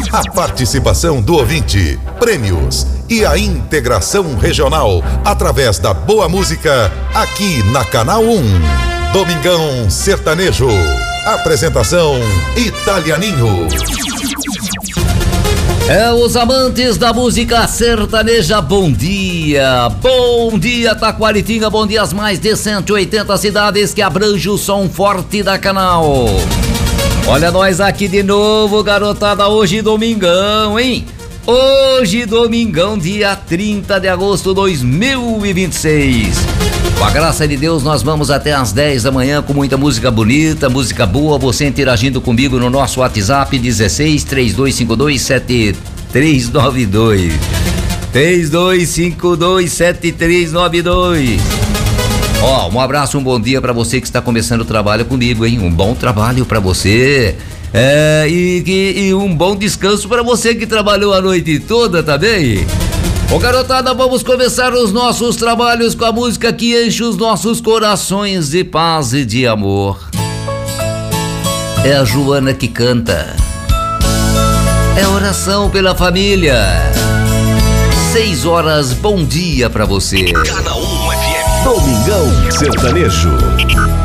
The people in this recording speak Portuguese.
A participação do ouvinte, prêmios e a integração regional através da boa música aqui na Canal 1. Domingão Sertanejo. Apresentação Italianinho. Os amantes da música sertaneja, bom dia. Bom dia, Taquaritinga, bom dia às mais de 180 cidades que abrange o som forte da Canal. Olha nós aqui de novo, garotada, hoje domingão, hein? Hoje domingão, dia 30 de agosto de 2026. Com a graça de Deus, nós vamos até às 10 da manhã com muita música bonita, música boa, você interagindo comigo no nosso WhatsApp 16 3252 7392. 3252 7392. Ó, um abraço, um bom dia pra você que está começando o trabalho comigo, hein? Um bom trabalho pra você. E um bom descanso pra você que trabalhou a noite toda, tá bem? Ô garotada, vamos começar os nossos trabalhos com a música que enche os nossos corações de paz e de amor. É a Joana que canta. É oração pela família. 6 horas, bom dia pra você. Canal 1 FM. Domingão Sertanejo.